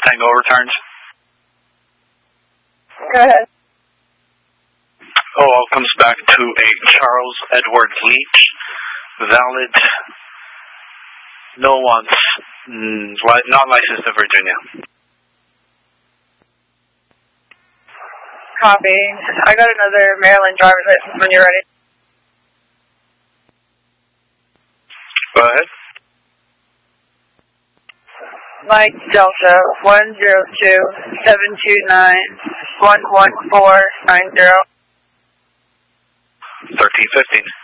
Tango returns. Go ahead. All comes back to a Charles Edward Leach, valid, no wants, not licensed in Virginia. Copy. I got another Maryland driver's license when you're ready. Go ahead. Mike Delta 102-729-11490. 1315.